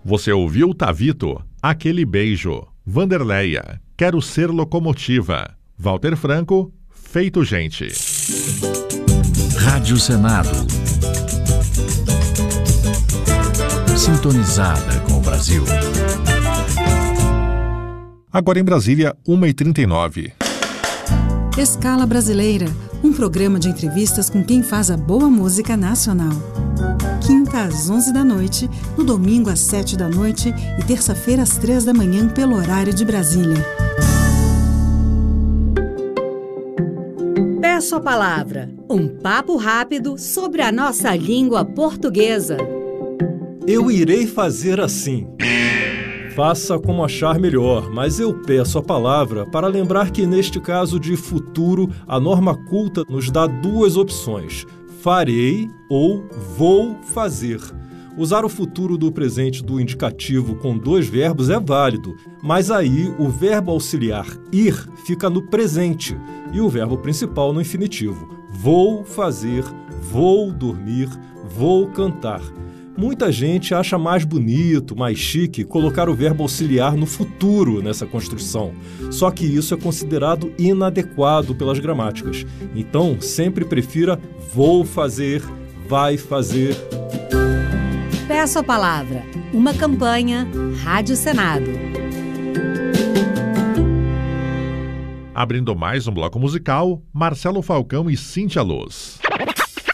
Você ouviu Tavito, Aquele Beijo, Vanderleia, Quero Ser Locomotiva, Walter Franco, Feito Gente. Rádio Senado. Sintonizada com o Brasil. Agora em Brasília, 1h39. Escala Brasileira, um programa de entrevistas com quem faz a boa música nacional. Quinta às 11 da noite, no domingo às 7 da noite e terça-feira às 3 da manhã pelo horário de Brasília. Peço a palavra, um papo rápido sobre a nossa língua portuguesa. Eu irei fazer assim. Faça como achar melhor, mas eu peço a palavra para lembrar que neste caso de futuro, a norma culta nos dá duas opções: farei ou vou fazer. Usar o futuro do presente do indicativo com dois verbos é válido, mas aí o verbo auxiliar ir fica no presente e o verbo principal no infinitivo. Vou fazer, vou dormir, vou cantar. Muita gente acha mais bonito, mais chique colocar o verbo auxiliar no futuro nessa construção. Só que isso é considerado inadequado pelas gramáticas. Então, sempre prefira vou fazer, vai fazer. Peço a palavra, uma campanha Rádio Senado. Abrindo mais um bloco musical, Marcelo Falcão e Cíntia Luz.